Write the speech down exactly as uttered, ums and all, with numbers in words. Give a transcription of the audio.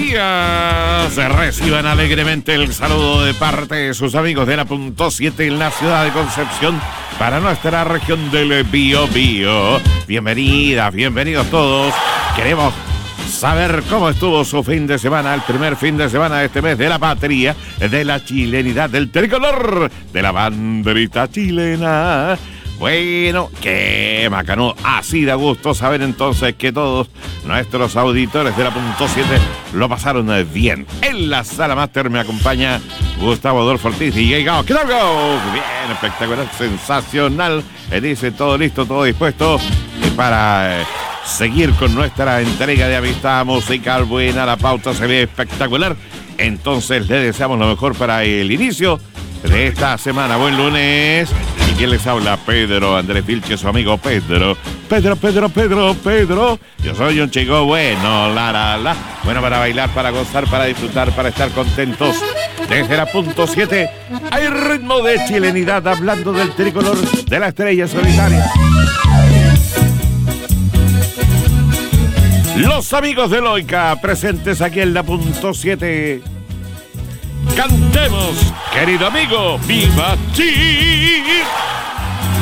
días. Reciban alegremente el saludo de parte de sus amigos de la punto siete en la ciudad de Concepción para nuestra región del Biobío. Bienvenidas, bienvenidos todos. Queremos saber cómo estuvo su fin de semana, el primer fin de semana de este mes de la patria, de la chilenidad, del tricolor, de la banderita chilena. Bueno, qué bacano. Así da gusto saber entonces que todos nuestros auditores de la punto siete lo pasaron bien. En la sala máster me acompaña Gustavo Adolfo Ortiz y J. Gao. ¿Qué tal, Gao? Bien, espectacular, sensacional. Eh, dice todo listo, todo dispuesto eh, para eh, seguir con nuestra entrega de amistad musical buena. La pauta se ve espectacular. Entonces le deseamos lo mejor para el inicio de esta semana. Buen lunes. ¿Y quién les habla? Pedro Andrés Vilche, su amigo Pedro. Pedro, Pedro, Pedro, Pedro. Yo soy un chico bueno, la, la, la. Bueno para bailar, para gozar, para disfrutar, para estar contentos. Desde la punto siete hay ritmo de chilenidad, hablando del tricolor de la estrella solitaria. Los amigos de Loica presentes aquí en la punto siete. Cantemos, querido amigo, ¡viva Chile!